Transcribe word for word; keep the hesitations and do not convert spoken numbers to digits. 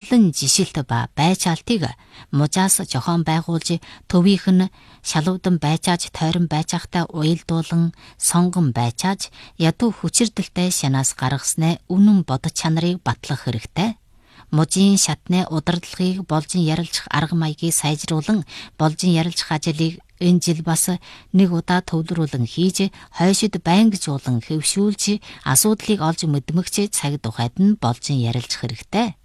олон жишилт ба байчаалтыг мужаас жохон байгуулж төвийнх нь шалуудан байчааж тойрон байчаахтай уялдуулан сонгон байчааж ядуу хүчирдэлтэй шанаас гаргаснаа үнэн бодож чанарыг батлах хэрэгтэй. Мужийн шатны удирдлагыг болжин ярилцах арга маягийг сайжруулан болжин ярилцах ажлыг энэ жил бас нэг удаа төвлөрүүлэн хийж хойшид байнгжуулан хэвшүүлж асуудлыг олж мэдмэгч цаг тухайд нь болжин ярилцах хэрэгтэй.